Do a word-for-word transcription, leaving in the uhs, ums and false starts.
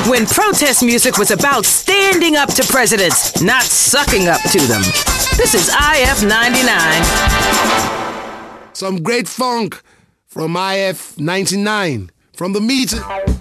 when protest music was about standing up to presidents, not sucking up to them. This is I F ninety-nine. Some great funk from I F ninety-nine. From the meeting.